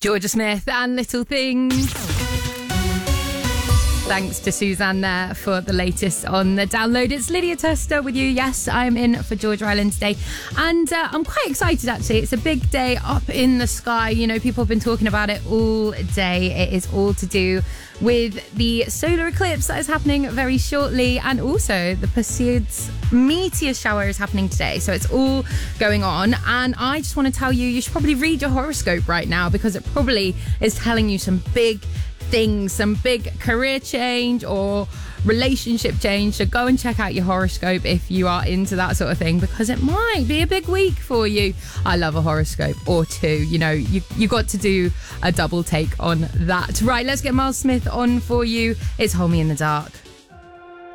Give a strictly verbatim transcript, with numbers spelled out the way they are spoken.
Georgia Smith and Little Things. Thanks to Suzanne there for the latest on the download. It's Lydia Tester with you. Yes, I'm in for Georgia Island today. And uh, I'm quite excited, actually. It's a big day up in the sky. You know, people have been talking about it all day. It is all to do with the solar eclipse that is happening very shortly. And also the Perseids meteor shower is happening today. So it's all going on. And I just want to tell you, you should probably read your horoscope right now, because it probably is telling you some big things, some big career change or relationship change. So go and check out your horoscope if you are into that sort of thing, because it might be a big week for you. I love a horoscope or two. You know, you you got to do a double take on that. Right, let's get Miles Smith on for you. It's Hold Me in the Dark.